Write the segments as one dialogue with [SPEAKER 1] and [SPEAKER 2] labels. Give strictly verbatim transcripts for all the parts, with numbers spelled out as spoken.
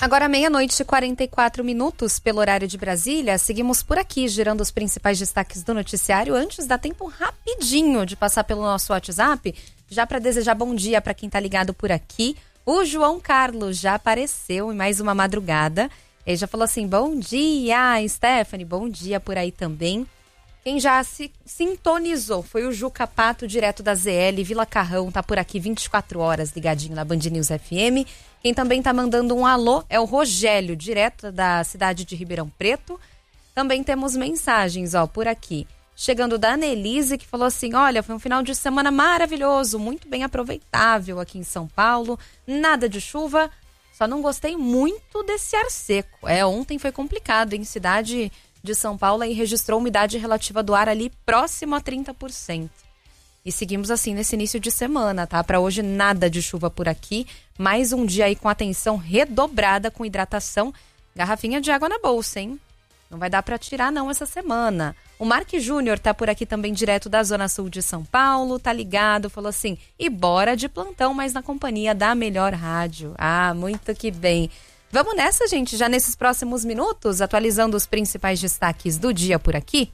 [SPEAKER 1] Agora meia-noite e quarenta e quatro minutos pelo horário de Brasília. Seguimos por aqui, girando os principais destaques do noticiário. Antes, dá tempo rapidinho de passar pelo nosso WhatsApp, já para desejar bom dia para quem está ligado por aqui. O João Carlos já apareceu em mais uma madrugada. Ele já falou assim, bom dia, Stephanie, bom dia por aí também. Quem já se sintonizou foi o Juca Pato, direto da Z L, Vila Carrão, tá por aqui vinte e quatro horas ligadinho na Band News F M. Quem também tá mandando um alô é o Rogélio, direto da cidade de Ribeirão Preto. Também temos mensagens, ó, por aqui. Chegando da Annelise, que falou assim, olha, foi um final de semana maravilhoso, muito bem aproveitável aqui em São Paulo, nada de chuva, só não gostei muito desse ar seco. É, ontem foi complicado, em cidade de São Paulo, e registrou umidade relativa do ar ali próximo a trinta por cento. E seguimos assim nesse início de semana, tá? Para hoje nada de chuva por aqui, mais um dia aí com atenção redobrada com hidratação, garrafinha de água na bolsa, hein? Não vai dar para tirar não essa semana. O Mark Júnior tá por aqui também direto da Zona Sul de São Paulo, tá ligado, falou assim, e bora de plantão, mas na companhia da melhor rádio. Ah, muito que bem. Vamos nessa, gente, já nesses próximos minutos, atualizando os principais destaques do dia por aqui.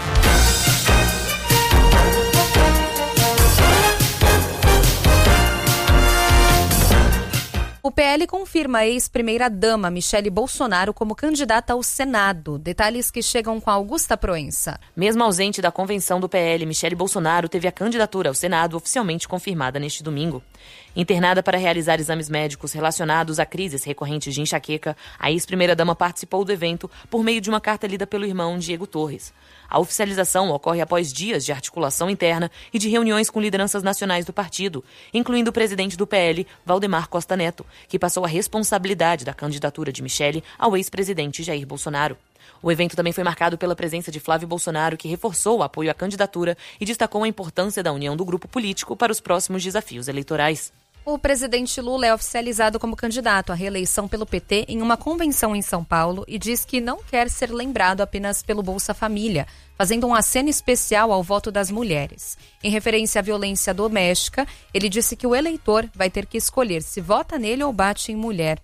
[SPEAKER 1] O P L confirma a ex-primeira-dama Michele Bolsonaro como candidata ao Senado. Detalhes que chegam com a Augusta Proença.
[SPEAKER 2] Mesmo ausente da convenção do P L, Michele Bolsonaro teve a candidatura ao Senado oficialmente confirmada neste domingo. Internada para realizar exames médicos relacionados a crises recorrentes de enxaqueca, a ex-primeira-dama participou do evento por meio de uma carta lida pelo irmão Diego Torres. A oficialização ocorre após dias de articulação interna e de reuniões com lideranças nacionais do partido, incluindo o presidente do P L, Valdemar Costa Neto, que passou a responsabilidade da candidatura de Michele ao ex-presidente Jair Bolsonaro. O evento também foi marcado pela presença de Flávio Bolsonaro, que reforçou o apoio à candidatura e destacou a importância da união do grupo político para os próximos desafios eleitorais.
[SPEAKER 1] O presidente Lula é oficializado como candidato à reeleição pelo P T em uma convenção em São Paulo e diz que não quer ser lembrado apenas pelo Bolsa Família, fazendo um aceno especial ao voto das mulheres. Em referência à violência doméstica, ele disse que o eleitor vai ter que escolher se vota nele ou bate em mulher.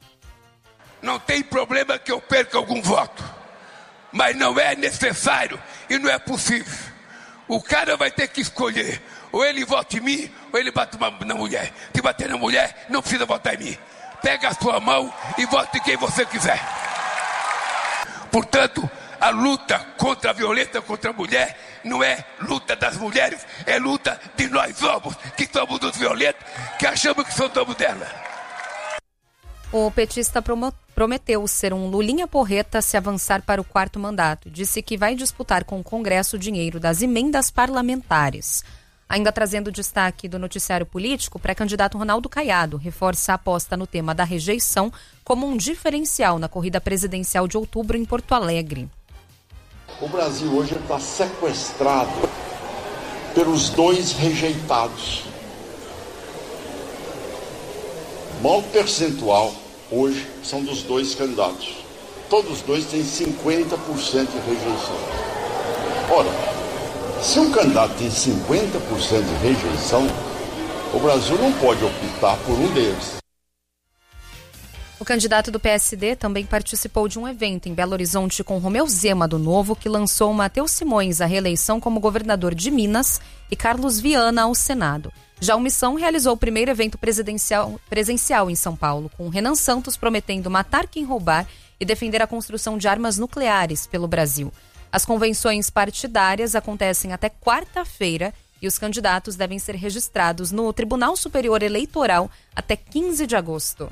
[SPEAKER 3] Não tem problema que eu perca algum voto, mas não é necessário e não é possível. O cara vai ter que escolher. Ou ele vota em mim, ou ele bate na mulher. Se bater na mulher, não precisa votar em mim. Pega a sua mão e vote em quem você quiser. Portanto, a luta contra a violência contra a mulher não é luta das mulheres, é luta de nós homens, que somos os violentos, que achamos que somos dela.
[SPEAKER 1] O petista promo- prometeu ser um Lulinha Porreta se avançar para o quarto mandato. Disse que vai disputar com o Congresso o dinheiro das emendas parlamentares. Ainda trazendo destaque do noticiário político, o pré-candidato Ronaldo Caiado reforça a aposta no tema da rejeição como um diferencial na corrida presidencial de outubro em Porto Alegre.
[SPEAKER 4] O Brasil hoje está sequestrado pelos dois rejeitados. O maior percentual hoje são dos dois candidatos. Todos os dois têm cinquenta por cento de rejeição. Ora, se um candidato tem cinquenta por cento de rejeição, o Brasil não pode optar por um deles.
[SPEAKER 1] O candidato do P S D também participou de um evento em Belo Horizonte com Romeu Zema do Novo, que lançou Matheus Simões à reeleição como governador de Minas e Carlos Viana ao Senado. Já o Missão realizou o primeiro evento presidencial, presencial em São Paulo, com Renan Santos prometendo matar quem roubar e defender a construção de armas nucleares pelo Brasil. As convenções partidárias acontecem até quarta-feira e os candidatos devem ser registrados no Tribunal Superior Eleitoral até quinze de agosto.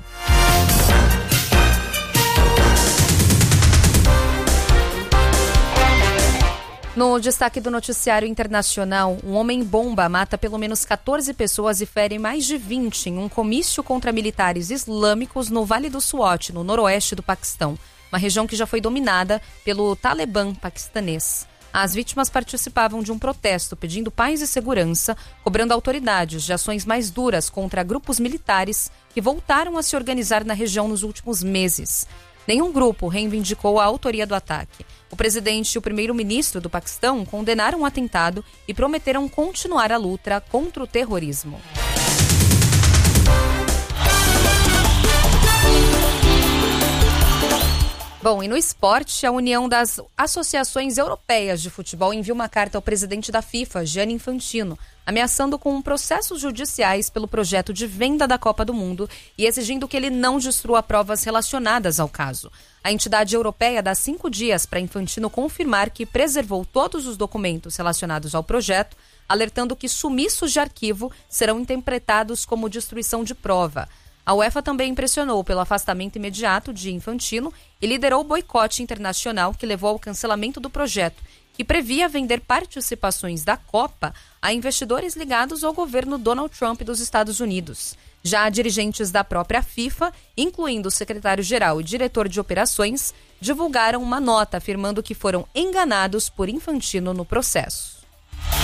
[SPEAKER 1] No destaque do noticiário internacional, um homem-bomba mata pelo menos catorze pessoas e fere mais de vinte em um comício contra militares islâmicos no Vale do Swat, no noroeste do Paquistão, uma região que já foi dominada pelo Talibã paquistanês. As vítimas participavam de um protesto pedindo paz e segurança, cobrando autoridades de ações mais duras contra grupos militares que voltaram a se organizar na região nos últimos meses. Nenhum grupo reivindicou a autoria do ataque. O presidente e o primeiro-ministro do Paquistão condenaram o atentado e prometeram continuar a luta contra o terrorismo. Bom, e no esporte, a União das Associações Europeias de Futebol enviou uma carta ao presidente da FIFA, Gianni Infantino, ameaçando com processos judiciais pelo projeto de venda da Copa do Mundo e exigindo que ele não destrua provas relacionadas ao caso. A entidade europeia dá cinco dias para Infantino confirmar que preservou todos os documentos relacionados ao projeto, alertando que sumiços de arquivo serão interpretados como destruição de prova. A UEFA também pressionou pelo afastamento imediato de Infantino e liderou o boicote internacional que levou ao cancelamento do projeto, que previa vender participações da Copa a investidores ligados ao governo Donald Trump dos Estados Unidos. Já dirigentes da própria FIFA, incluindo o secretário-geral e diretor de operações, divulgaram uma nota afirmando que foram enganados por Infantino no processo.